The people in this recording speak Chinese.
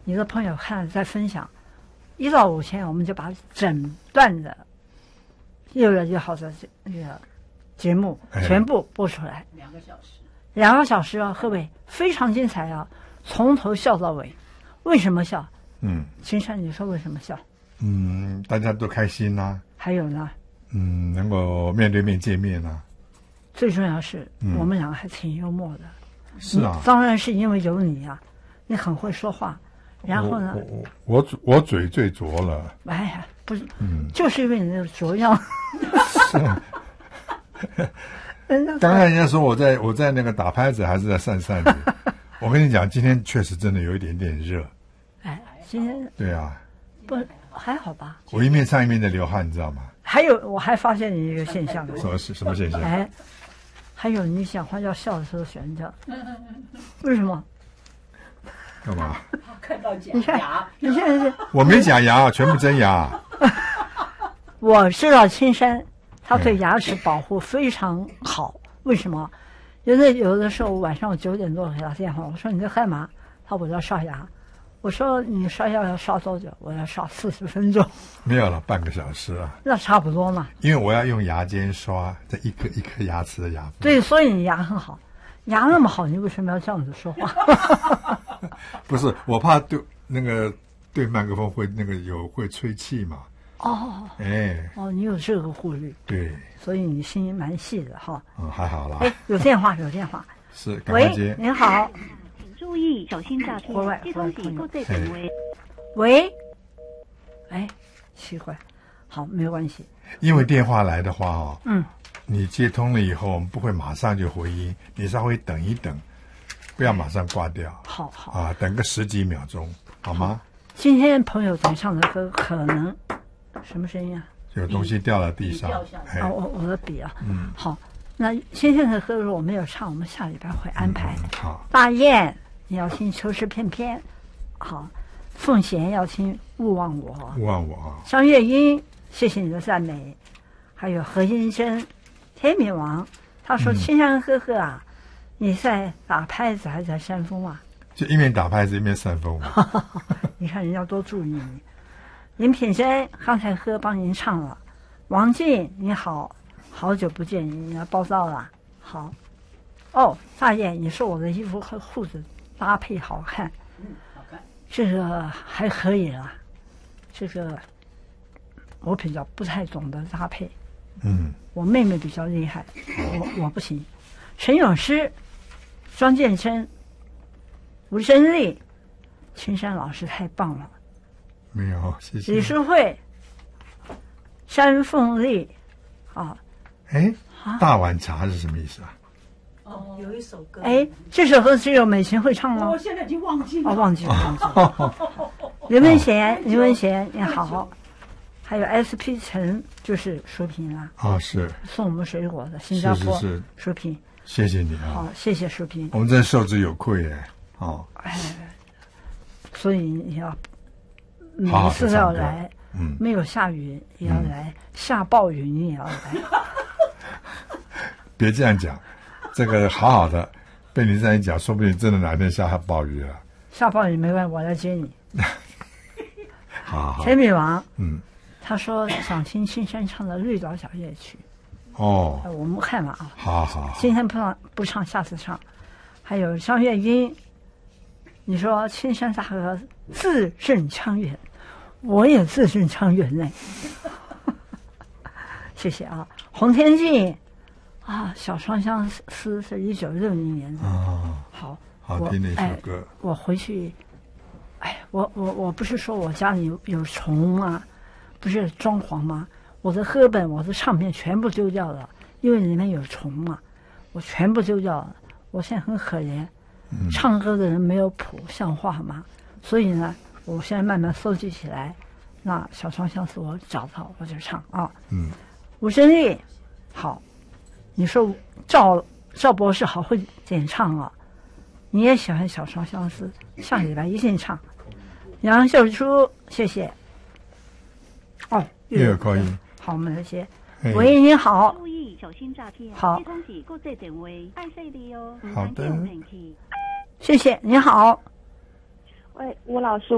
你的朋友看了再分享，1到5天我们就把整段的6月1号的这个节目全部播出来，2个小时，2个小时啊，各位非常精彩啊，从头笑到尾。为什么笑？青山，你说为什么笑？ 大家都开心呐。 还有呢？ 能够面对面见面啊。 最重要是，我们两个还挺幽默的。 是啊， 当然是因为有你啊，你很会说话。然后呢？ 我嘴最拙了。 哎呀，不是，就是因为你那个拙样。 是啊。刚才人家说我在那个打拍子，还是在扇扇子。我跟你讲，今天确实真的有一点点热。 哎，今天对啊， 不还好吧？ 我一面唱一面在流汗，你知道吗？ 还有，我还发现你一个现象。 什么现象？ 哎，还有你讲话要笑的时候喜欢这样，为什么？ 干嘛？ 看到假牙， 你现在我没假牙，全部真牙。 我知道青山，他对牙齿保护非常好。为什么？有的时候晚上9点多给他电话，我说你在干嘛？他说我要刷牙。我说你刷牙要刷多久？我要刷40分钟。 没有了，半个小时啊。 那差不多嘛。 因为我要用牙尖刷这一颗一颗牙齿的牙缝。 对，所以你牙很好，牙那么好，你为什么要这样子说话？ 不是，我怕对麦克风会会吹气嘛。你有这个顾虑。对。所以你心蛮细的哈。还好啦。有电话。 是，赶快接。 喂，您好。 注意，小心诈骗！接通是国际电话。 喂，奇怪，好，没有关系。 因为电话来的话你接通了以后，我们不会马上就回音，你稍微等一等，不要马上挂掉。好啊，等个10几秒钟，好吗？ 今天朋友在唱的歌可能什么声音啊？ 有东西掉到地上。 我的笔啊。好，那今天的歌我没有唱，我们下礼拜会安排。 好， 大雁。你要听《秋实片片》，好，凤贤要听《勿忘我》，张月英，谢谢你的赞美，还有何英珍，天米王，他说：“青山哥哥啊，你在打拍子还是在扇风啊？” 就一面打拍子一面扇风。 你看人家多注意你。林品珍刚才帮您唱了，王静你好，好久不见，你要报道了。好，大雁，你说我的衣服和裤子搭配好看， 好看， 这个还可以啦。这个我比较不太懂得搭配，我妹妹比较厉害，我不行。陈咏诗、庄建琛、吴珍丽、青山老师太棒了， 没有，谢谢。 李淑慧、山凤丽， 大碗茶是什么意思啊？ 有一首歌。 这首歌只有美琴会唱吗？ 我现在已经忘记了。 忘记了。林文贤，你好。还有 SP 陈，就是淑萍啦。 是送我们水果的新加坡是淑萍， 谢谢你啊。 好，谢谢淑萍。 我们真受之有愧耶。 所以你要每次要来，没有下雨也要来，下暴雨你也要来。 别这样讲。这个好好的，被你这样一讲，说不定真的哪天下暴雨了。 下暴雨没关系，我来接你。 好。 陈米王，他说想听青山唱的《绿岛小夜曲》。我们看了啊。好。今天不唱，下次唱。还有张月英，你说青山大哥字正腔圆，我也字正腔圆呢。谢谢啊，洪天静。小双相思是1960年的。好听的一首歌。我回去，我不是说我家里有虫吗？不是装潢吗？我的歌本、我的唱片全部丢掉了，因为里面有虫嘛，我全部丢掉了。我现在很可怜，唱歌的人没有谱，像话吗？所以呢，我现在慢慢收集起来。那小双相思我找到我就唱啊。吴珍丽，好。你说赵博士好会演唱啊，你也喜欢小双相思，下礼拜一定唱。杨秀珠，谢谢。 又有口音。 好，我们来接。喂，你好。 注意，小心诈骗。 好。 接通是国际电话，爱惜你哦。 好的。 谢谢，你好。 喂，吴老师。